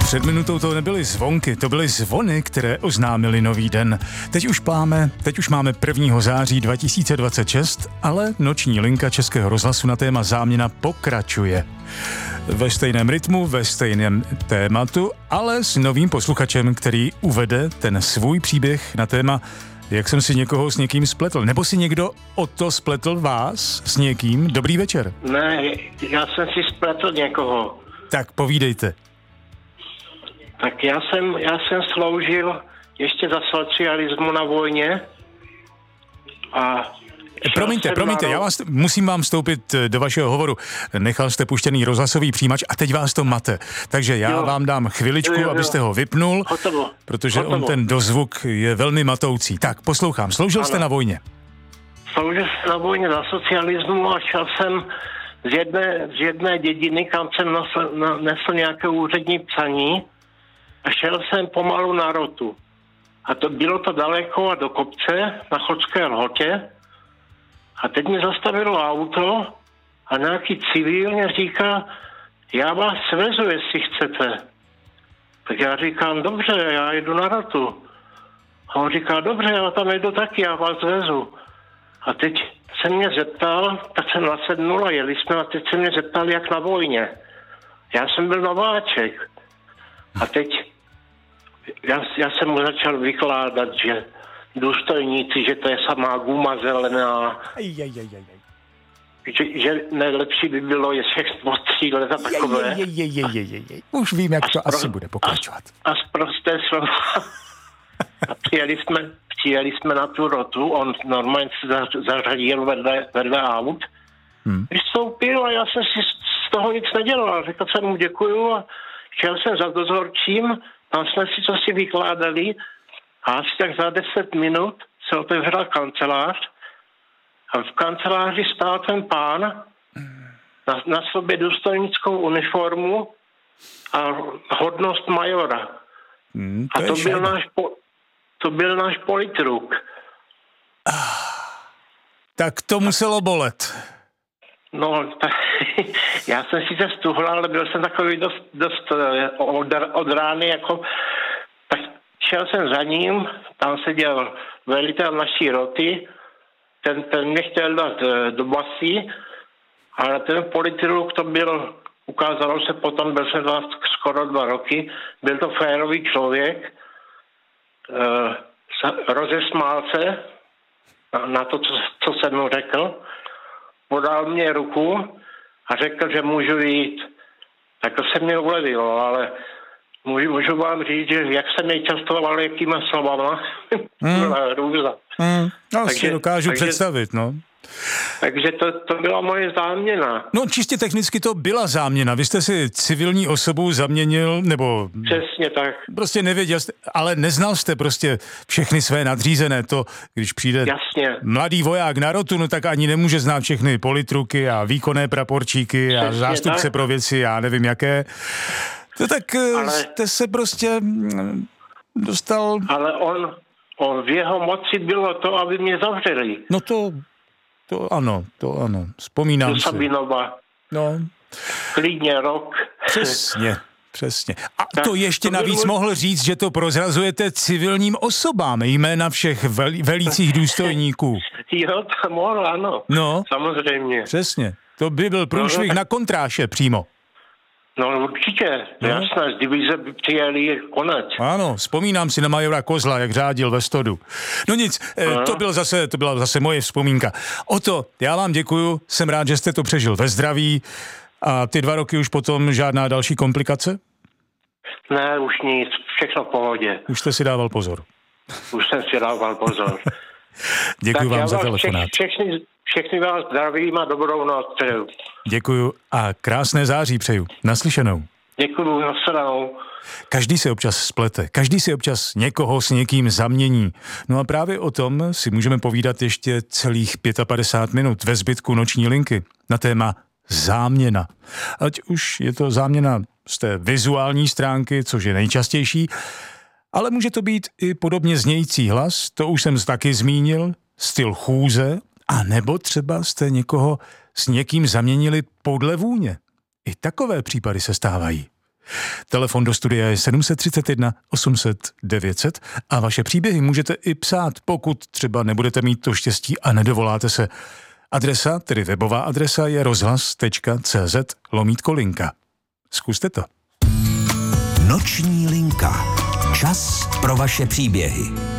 Před minutou to nebyly zvonky, to byly zvony, které oznámily nový den. Teď už máme 1. září 2026, ale noční linka Českého rozhlasu na téma záměna pokračuje. Ve stejném rytmu, ve stejném tématu, ale s novým posluchačem, který uvede ten svůj příběh na téma, jak jsem si někoho s někým spletl. Nebo si někdo o to spletl vás s někým? Dobrý večer. Ne, já jsem si spletl někoho. Tak povídejte. Tak já jsem sloužil ještě za socialismu na vojně a... Promiňte, musím vám vstoupit do vašeho hovoru. Nechal jste puštěný rozhlasový přijímač a teď vás to mate. Takže já vám dám chviličku, abyste ho vypnul, protože on ten dozvuk je velmi matoucí. Tak, poslouchám. Sloužil jste na vojně? Sloužil jsem na vojně za socialismu a šel jsem z jedné dědiny, kam jsem nesl nějaké úřední psaní a šel jsem pomalu na rotu. A bylo to daleko a do kopce na Chodské Lhotě. A teď mi zastavilo auto a nějaký civil mě říká, já vás svezu, jestli chcete. Tak já říkám, dobře, já jdu na rotu. A on říká, dobře, já tam jdu taky, já vás vezu. A teď se mě zeptal, tak jsem nasednul a jeli jsme a teď se mě zeptal, jak na vojně. Já jsem byl nováček. A teď já jsem mu začal vykládat, že důstojníci, že to je samá guma zelená. Že nejlepší by bylo je všech ostřílet a takové. Už vím, jak to asi bude pokračovat. A zprosté slova. A přijeli jsme na tu rotu, on normálně se zařadil vedle aut. Vystoupil a já jsem si z toho nic nedělal. Řekl jsem mu děkuju a šel jsem za dozorčím, tam jsme si to si vykládali a asi tak za 10 minut se otevřela kancelář a v kanceláři stál ten pán na sobě důstojnickou uniformu a hodnost majora. A to byl náš politruk. Tak to muselo bolet. No, já jsem sice stuhl, ale byl jsem takový dost od rány, jako, tak šel jsem za ním, tam seděl velitel naší roty, ten mě chtěl dát do basy, ale ten politruk to byl, ukázalo se potom, byl jsem tam skoro 2 roky, byl to férový člověk, rozesmál se na to, co jsem mu řekl, podal mě ruku a řekl, že můžu jít. Tak to se mě ulevilo, ale můžu vám říct, že jak jsem jej častoval, jakýma slovama, byla hrůza. No, si dokážu představit, no. Takže to byla moje záměna. No čistě technicky to byla záměna. Vy jste si civilní osobu zaměnil, nebo... Přesně tak. Prostě nevěděl jste, ale neznal jste prostě všechny své nadřízené. To, když přijde mladý voják na rotu, no tak ani nemůže znát všechny politruky a výkonné praporčíky a přesně zástupce tak. Pro věci, já nevím jaké. To tak jste se prostě dostal... Ale on v jeho moci bylo to, aby mě zavřeli. No to ano. Vzpomínám si. Sabinova. No. Klidně rok. Přesně. A tak to ještě navíc mohl říct, že to prozrazujete civilním osobám, jména všech velících důstojníků. Jo, to mohl, ano. No. Samozřejmě. Přesně. To by byl průšvih na kontráše přímo. No určitě, jasné, z divize by přijeli konec. Ano, vzpomínám si na majora Kozla, jak řádil ve Stodu. No nic, to byla zase moje vzpomínka. O to, já vám děkuju, jsem rád, že jste to přežil ve zdraví a ty 2 roky už potom žádná další komplikace? Ne, už nic, všechno v pohodě. Už jste si dával pozor. Už jsem si dával pozor. Děkuju vám za telefonát. Všechny vás zdravím a dobrou noc přeju. Děkuju a krásné září přeju. Naslyšenou. Děkuju, naslyšenou. Každý se občas splete, každý si občas někoho s někým zamění. No a právě o tom si můžeme povídat ještě celých 55 minut ve zbytku noční linky na téma záměna. Ať už je to záměna z té vizuální stránky, což je nejčastější, ale může to být i podobně znějící hlas, to už jsem taky zmínil, styl chůze, a nebo třeba jste někoho s někým zaměnili podle vůně. I takové případy se stávají. Telefon do studia je 731 800 900 a vaše příběhy můžete i psát, pokud třeba nebudete mít to štěstí a nedovoláte se. Adresa, tedy webová adresa, je rozhlas.cz/linka. Zkuste to. Noční linka. Čas pro vaše příběhy.